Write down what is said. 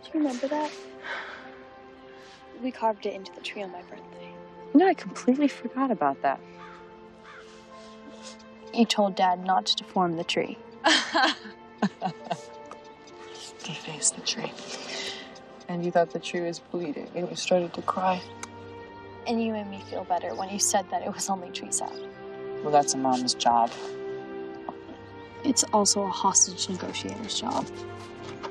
you remember that? We carved it into the tree on my birthday. No, I completely forgot about that. You told Dad not to deform the tree. Deface the tree. And you thought the tree was bleeding and you started to cry. And you made me feel better when you said that it was only tree sap. Well, that's a mom's job. It's also a hostage negotiator's job.